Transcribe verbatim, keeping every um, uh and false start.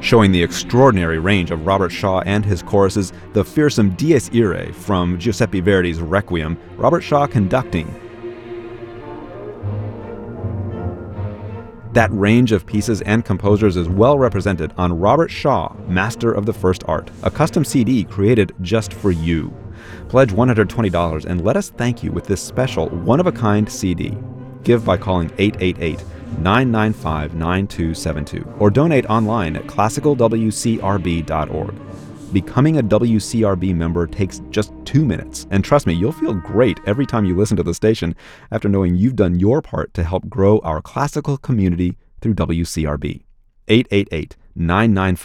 Showing the extraordinary range of Robert Shaw and his choruses, the fearsome Dies Irae from Giuseppe Verdi's Requiem, Robert Shaw conducting. That range of pieces and composers is well represented on Robert Shaw, Master of the First Art, a custom C D created just for you. Pledge one hundred twenty dollars and let us thank you with this special one-of-a-kind C D. Give by calling eight eight eight, nine nine five, nine two seven two or donate online at classical w c r b dot org. Becoming a W C R B member takes just two minutes, and trust me, you'll feel great every time you listen to the station after knowing you've done your part to help grow our classical community through W C R B. eight eight eight, nine nine five